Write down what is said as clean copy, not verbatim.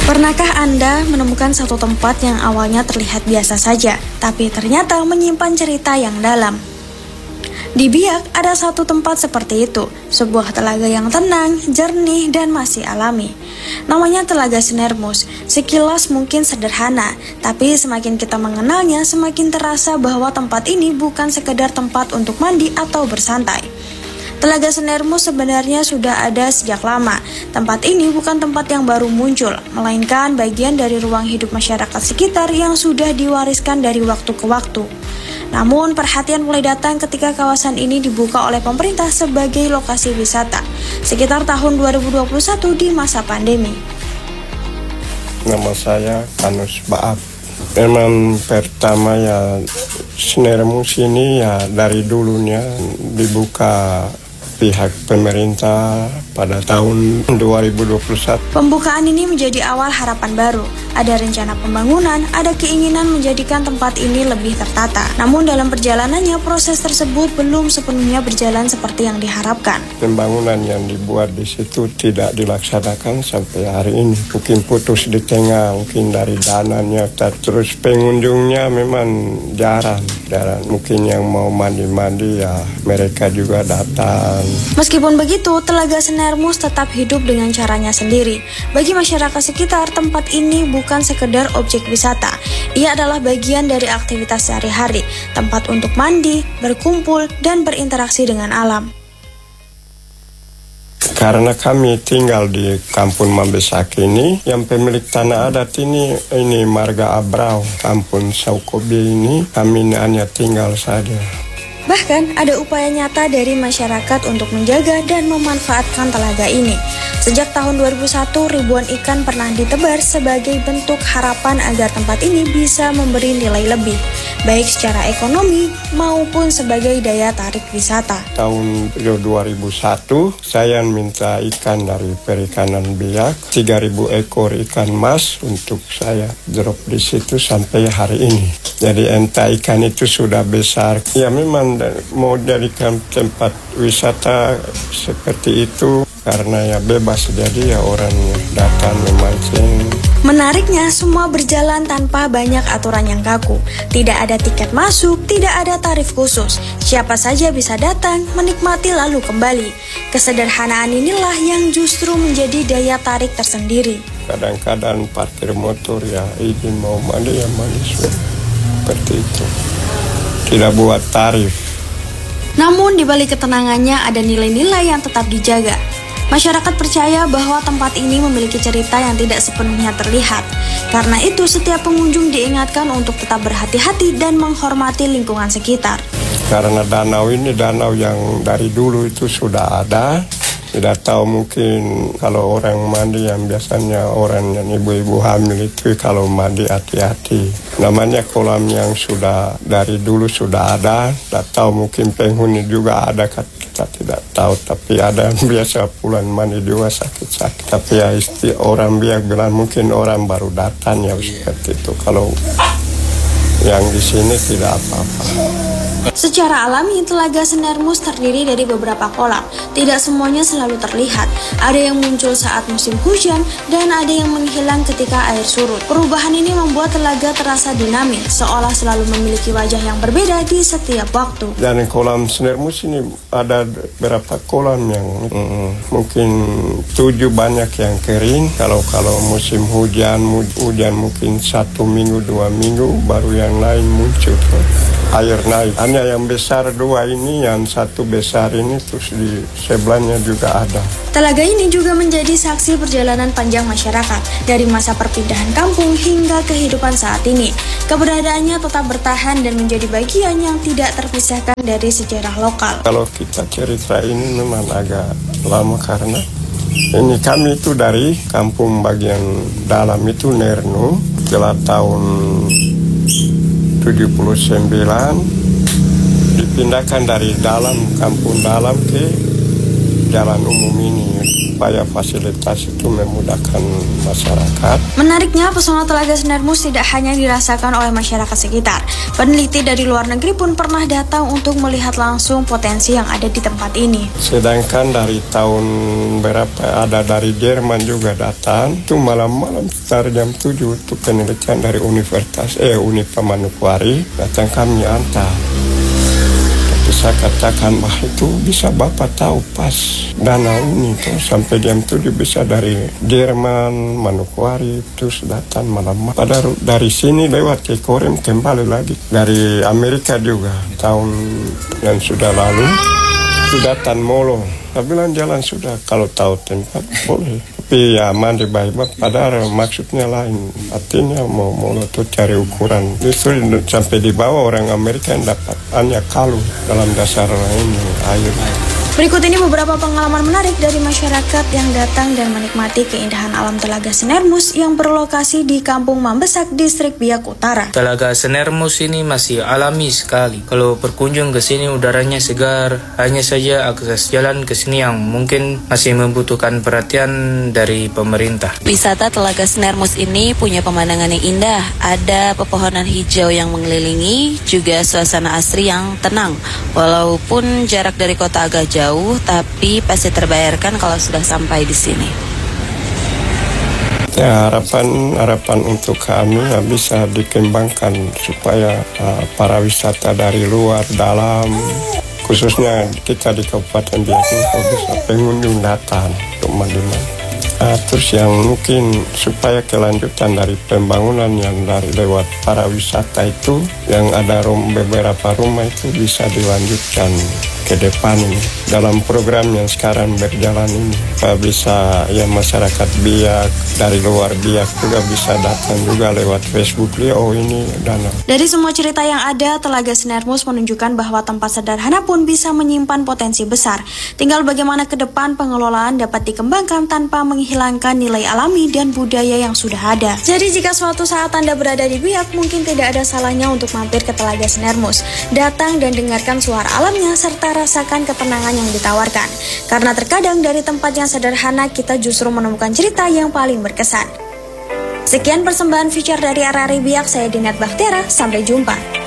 Pernahkah Anda menemukan satu tempat yang awalnya terlihat biasa saja, tapi ternyata menyimpan cerita yang dalam? Di Biak ada satu tempat seperti itu, sebuah telaga yang tenang, jernih, dan masih alami. Namanya Telaga Sinermus. Sekilas mungkin sederhana, tapi semakin kita mengenalnya, semakin terasa bahwa tempat ini bukan sekedar tempat untuk mandi atau bersantai. Telaga Sinermus sebenarnya sudah ada sejak lama. Tempat ini bukan tempat yang baru muncul, melainkan bagian dari ruang hidup masyarakat sekitar yang sudah diwariskan dari waktu ke waktu. Namun, perhatian mulai datang ketika kawasan ini dibuka oleh pemerintah sebagai lokasi wisata, sekitar tahun 2021 di masa pandemi. Nama saya Kanus Baab. Memang pertama ya Sinermus ini ya dari dulunya dibuka pihak pemerintah pada tahun 2021. Pembukaan ini menjadi awal harapan baru. Ada rencana pembangunan, ada keinginan menjadikan tempat ini lebih tertata. Namun dalam perjalanannya, proses tersebut belum sepenuhnya berjalan seperti yang diharapkan. Pembangunan yang dibuat di situ tidak dilaksanakan sampai hari ini. Mungkin putus di tengah, mungkin dari dananya, terus pengunjungnya memang jarang. Mungkin yang mau mandi-mandi ya mereka juga datang. Meskipun begitu, Telaga Sinermus tetap hidup dengan caranya sendiri. Bagi masyarakat sekitar, tempat ini bukan sekedar objek wisata. Ia adalah bagian dari aktivitas sehari-hari, tempat untuk mandi, berkumpul, dan berinteraksi dengan alam. Karena kami tinggal di Kampung Mambesak ini, yang pemilik tanah adat ini Marga Abrau, Kampung Saukobi ini, kami hanya tinggal saja. Bahkan ada upaya nyata dari masyarakat untuk menjaga dan memanfaatkan telaga ini. Sejak tahun 2001, ribuan ikan pernah ditebar sebagai bentuk harapan agar tempat ini bisa memberi nilai lebih, baik secara ekonomi maupun sebagai daya tarik wisata. Tahun 2001, saya minta ikan dari Perikanan Biak, 3.000 ekor ikan mas untuk saya drop di situ sampai hari ini. Jadi entah ikan itu sudah besar, ya memang mau jadikan tempat wisata seperti itu karena ya bebas, jadi ya orang datang memancing. Menariknya, semua berjalan tanpa banyak aturan yang kaku. Tidak ada tiket masuk, tidak ada tarif khusus. Siapa saja bisa datang, menikmati lalu kembali. Kesederhanaan inilah yang justru menjadi daya tarik tersendiri. Kadang-kadang parkir motor ya izin mau mandi ya mandi seperti itu. Tidak buat tarif. Namun di balik ketenangannya ada nilai-nilai yang tetap dijaga. Masyarakat percaya bahwa tempat ini memiliki cerita yang tidak sepenuhnya terlihat. Karena itu setiap pengunjung diingatkan untuk tetap berhati-hati dan menghormati lingkungan sekitar. Karena danau ini danau yang dari dulu itu sudah ada. Tidak tahu mungkin kalau orang mandi yang biasanya orang yang ibu-ibu hamil itu kalau mandi hati-hati. Namanya kolam yang sudah dari dulu sudah ada. Tidak tahu mungkin penghuni juga ada, kita tidak tahu. Tapi ada yang biasa pulang mandi juga sakit-sakit. Tapi ya orang Biak bilang mungkin orang baru datang ya seperti itu. Kalau yang di sini tidak apa-apa. Secara alami, Telaga Sinermus terdiri dari beberapa kolam. Tidak semuanya selalu terlihat. Ada yang muncul saat musim hujan dan ada yang menghilang ketika air surut. Perubahan ini membuat telaga terasa dinamis, seolah selalu memiliki wajah yang berbeda di setiap waktu. Dan kolam Sinermus ini ada beberapa kolam yang mungkin 7 banyak yang kering. Kalau musim hujan mungkin 1 minggu 2 minggu baru yang lain muncul. Air naik. Hanya yang besar 2 ini, yang 1 besar ini terus di sebelahnya juga ada. Telaga ini juga menjadi saksi perjalanan panjang masyarakat dari masa perpindahan kampung hingga kehidupan saat ini. Keberadaannya tetap bertahan dan menjadi bagian yang tidak terpisahkan dari sejarah lokal. Kalau kita cerita ini memang agak lama karena ini kami itu dari kampung bagian dalam itu Nernu setelah tahun 79 dipindahkan dari dalam kampung dalam ke jalan umum ini supaya fasilitas itu memudahkan masyarakat. Menariknya, pesona Telaga Senermus tidak hanya dirasakan oleh masyarakat sekitar. Peneliti dari luar negeri pun pernah datang untuk melihat langsung potensi yang ada di tempat ini. Sedangkan dari tahun berapa ada dari Jerman juga datang, itu malam-malam sekitar jam 7 itu penelitian dari Unifa Manokwari datang kami antar. Saya katakan bahwa itu bisa Bapak tahu pas danau ini tuh sampai jam 7 bisa dari Jerman, Manokwari terus datang malam. Padahal dari sini lewat ke Korem kembali lagi. Dari Amerika juga tahun yang sudah lalu itu datang Molo. Saya bilang jalan sudah, kalau tahu tempat boleh. Tapi ya mandi baik-baik, padahal maksudnya lain. Artinya mau tuh cari ukuran. Justru sampai di bawah orang Amerika yang dapat hanya kalu dalam dasar ini air. Berikut ini beberapa pengalaman menarik dari masyarakat yang datang dan menikmati keindahan alam Telaga Senermus yang berlokasi di Kampung Mambesak, Distrik Biak Utara. Telaga Senermus ini masih alami sekali. Kalau berkunjung ke sini udaranya segar, hanya saja akses jalan ke sini yang mungkin masih membutuhkan perhatian dari pemerintah. Wisata Telaga Senermus ini punya pemandangan yang indah, ada pepohonan hijau yang mengelilingi, juga suasana asri yang tenang. Walaupun jarak dari kota agak jauh, tapi pasti terbayarkan kalau sudah sampai di sini. Ya, harapan untuk kami bisa dikembangkan supaya para wisata dari luar, dalam, khususnya kita di Kabupaten Biak bisa pengunjung datang untuk melihat. Terus yang mungkin supaya kelanjutan dari pembangunan yang dari lewat para wisata itu, yang ada beberapa rumah itu bisa dilanjutkan ke depan ini. Dalam program yang sekarang berjalan ini, bisa ya masyarakat Biak dari luar Biak juga bisa datang juga lewat Facebook, oh ini danau. Dari semua cerita yang ada, Telaga Senermus menunjukkan bahwa tempat sederhana pun bisa menyimpan potensi besar. Tinggal bagaimana ke depan pengelolaan dapat dikembangkan tanpa menghilangkan nilai alami dan budaya yang sudah ada. Jadi jika suatu saat Anda berada di Biak, mungkin tidak ada salahnya untuk mampir ke Telaga Senermus. Datang dan dengarkan suara alamnya serta rasakan ketenangan yang ditawarkan. Karena terkadang dari tempat yang sederhana kita justru menemukan cerita yang paling berkesan. Sekian persembahan feature dari RRI Biak, saya Dinat Bahtera, sampai jumpa.